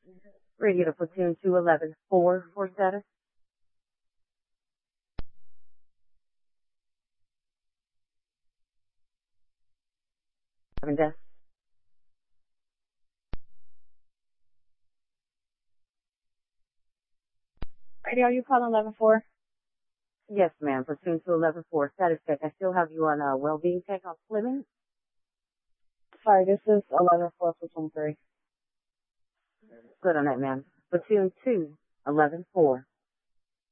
Radio to platoon 211-4 for status. Having death. Radio, you calling 11-4? Yes, ma'am. Platoon 211-4 status check. I still have you on well-being check on Fleming. Sorry, this is 11-4 platoon 3. Good on that, ma'am. Platoon 211-4.